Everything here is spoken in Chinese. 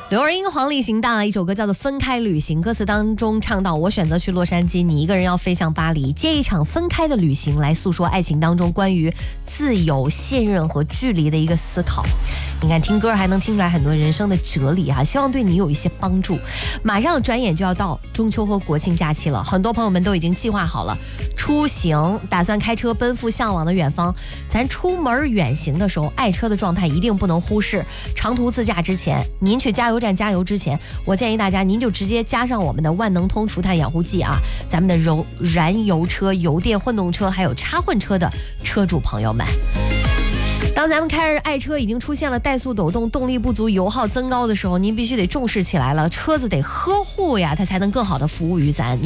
刘若英、黄立行带来一首歌叫做《分开旅行》，歌词当中唱到：我选择去洛杉矶，你一个人要飞向巴黎，借一场分开的旅行来诉说爱情当中关于自由、信任和距离的一个思考。你看，听歌还能听出来很多人生的哲理啊，希望对你有一些帮助。马上转眼就要到中秋和国庆假期了，很多朋友们都已经计划好了出行，打算开车奔赴向往的远方。咱出门远行的时候，爱车的状态一定不能忽视。长途自驾之前，您去加油站加油之前，我建议大家您就直接加上我们的万能通除碳养护剂啊，咱们的燃油车、油电混动车还有插混车的车主朋友们。当咱们开着爱车已经出现了怠速抖动、动力不足、油耗增高的时候，您必须得重视起来了，车子得呵护呀，它才能更好的服务于咱。